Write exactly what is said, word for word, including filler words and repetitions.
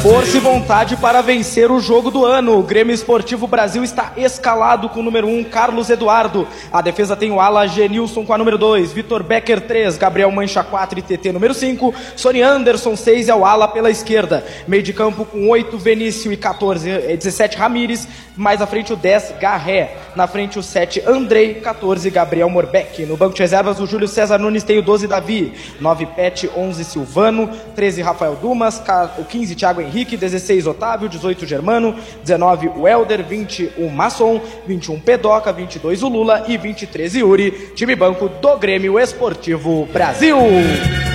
Força e vontade para vencer o jogo do ano. O Grêmio Esportivo Brasil está escalado com o número um, Carlos Eduardo. A defesa tem o ala Genilson com a número dois, Vitor Becker três, Gabriel Mancha quatro e T T número cinco, Sony Anderson seis é o ala pela esquerda. Meio de campo com oito, Venício e quatorze, dezessete, Ramires. Mais à frente o dez, Garré. Na frente o sete, Andrei, quatorze, Gabriel Morbeck. No banco de reservas o Júlio César Nunes tem o doze, Davi. nove, Pet, onze, Silvano. treze, Rafael Dumas. O quinze, Thiago Henrique. dezesseis, Otávio. dezoito, Germano. dezenove, o Helder. vinte, o Masson. vinte e um, Pedoca. vinte e dois, o Lula. E vinte e três, Yuri. Time banco do Grêmio Esportivo Brasil.